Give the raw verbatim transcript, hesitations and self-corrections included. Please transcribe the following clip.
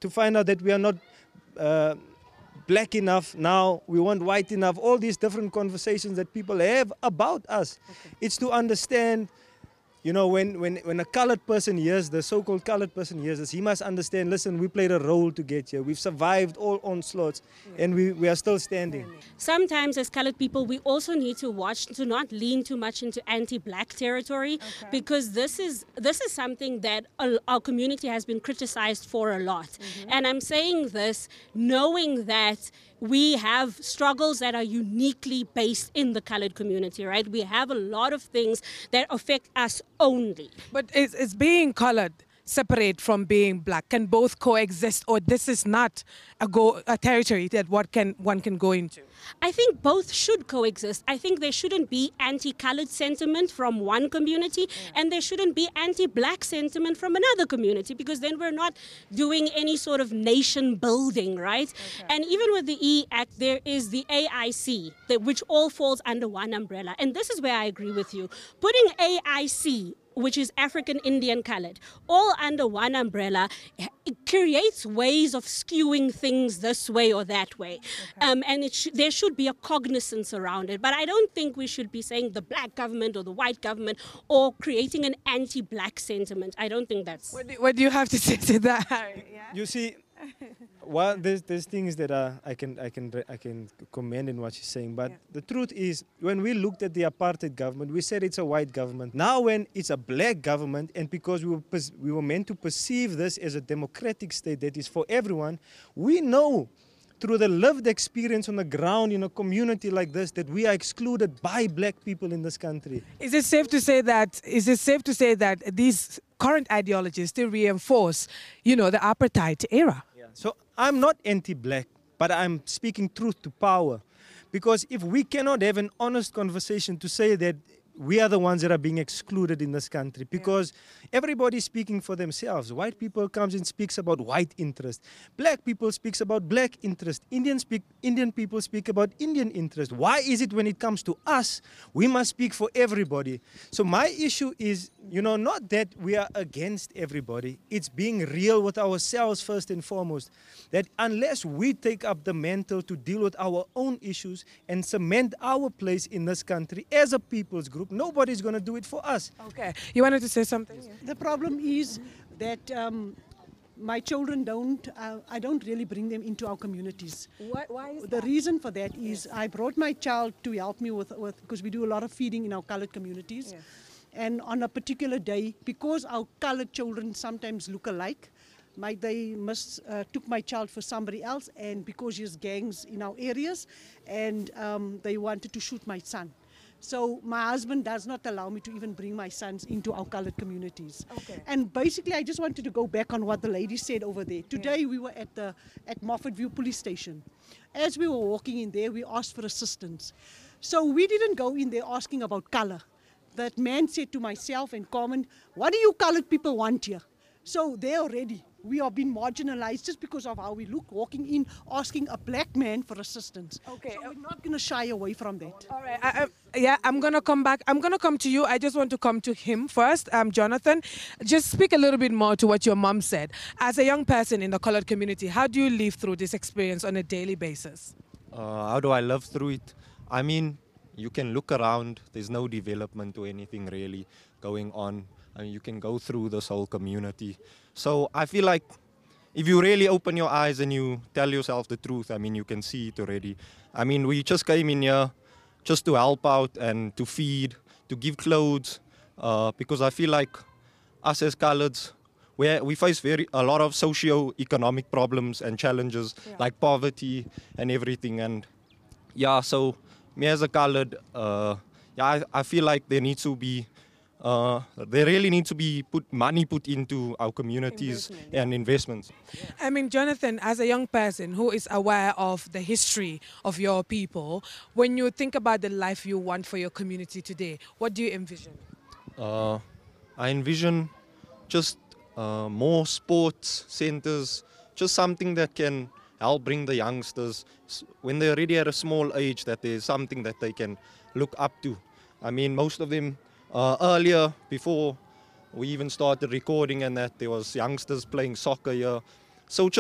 to find out that we are not uh, black enough now, we weren't white enough, all these different conversations that people have about us. Okay. It's to understand, you know, when, when, when a colored person hears, the so-called colored person hears this, he must understand, listen, we played a role to get here. We've survived all onslaughts, yeah. and we, we are still standing. Sometimes as colored people, we also need to watch to not lean too much into anti-black territory, okay. because this is, this is something that our community has been criticized for a lot. Mm-hmm. And I'm saying this knowing that we have struggles that are uniquely based in the colored community, right? We have a lot of things that affect us only. But is, is being colored separate from being black? Can both coexist, or this is not a, go, a territory that what can, one can go into? I think both should coexist. I think there shouldn't be anti-colored sentiment from one community, yeah. and there shouldn't be anti-black sentiment from another community, because then we're not doing any sort of nation building, right? Okay. And even with the E Act, there is the A I C, that, which all falls under one umbrella. And this is where I agree with you. Putting A I C, which is African Indian colored, all under one umbrella, it creates ways of skewing things this way or that way. Okay. Um, and it sh there should be a cognizance around it. But I don't think we should be saying the black government or the white government or creating an anti-black sentiment. I don't think that's... What do, what do you have to say to that, Harry? Yeah? You see, well, there's, there's things that uh, I can I can I can commend in what she's saying, but yeah. the truth is, when we looked at the apartheid government, we said it's a white government. Now, when it's a black government, and because we were we were meant to perceive this as a democratic state that is for everyone, we know through the lived experience on the ground in a community like this that we are excluded by black people in this country. Is it safe to say that? Is it safe to say that these current ideologies still reinforce, you know, the apartheid era? So I'm not anti-black, but I'm speaking truth to power. Because if we cannot have an honest conversation to say that we are the ones that are being excluded in this country, because yeah. everybody's speaking for themselves. White people comes and speaks about white interest. Black people speaks about black interest. Indian speak Indian people speak about Indian interest. Why is it when it comes to us, we must speak for everybody? So my issue is, you know, not that we are against everybody. It's being real with ourselves first and foremost. That unless we take up the mantle to deal with our own issues and cement our place in this country as a people's group, nobody's going to do it for us. Okay. You wanted to say something? The problem is that um, my children don't, uh, I don't really bring them into our communities. Why, why is the that? reason for that is yes. I brought my child to help me with, with, because we do a lot of feeding in our colored communities. Yes. And on a particular day, because our colored children sometimes look alike, My, they must uh, took my child for somebody else, and because there's gangs in our areas, and um, they wanted to shoot my son. So my husband does not allow me to even bring my sons into our colored communities. Okay. And basically, I just wanted to go back on what the lady said over there. Today, yeah. we were at the at Moffat View Police Station. As we were walking in there, we asked for assistance. So we didn't go in there asking about color. That man said to myself and Carmen, "What do you colored people want here?" So they already, we are being marginalized just because of how we look, walking in, asking a black man for assistance. Okay. So we're not going to shy away from that. All right. I, I, yeah, I'm going to come back. I'm going to come to you. I just want to come to him first. Um, Jonathan, just speak a little bit more to what your mom said. As a young person in the colored community, how do you live through this experience on a daily basis? Uh, how do I live through it? I mean, you can look around. There's no development or anything really going on. I mean, you can go through this whole community. So I feel like if you really open your eyes and you tell yourself the truth, I mean, you can see it already. I mean, we just came in here just to help out and to feed, to give clothes, uh, because I feel like us as coloreds, we we face very a lot of socio-economic problems and challenges, yeah. like poverty and everything. And yeah, so me as a colored, uh, yeah, I, I feel like there needs to be Uh, there really needs to be put money put into our communities Investment. and investments. I mean, Jonathan, as a young person who is aware of the history of your people, when you think about the life you want for your community today, what do you envision? Uh, I envision just uh, more sports centers, just something that can help bring the youngsters, when they're already at a small age, that there's something that they can look up to. I mean, most of them, Uh, earlier, before we even started recording and that, there was youngsters playing soccer here. So just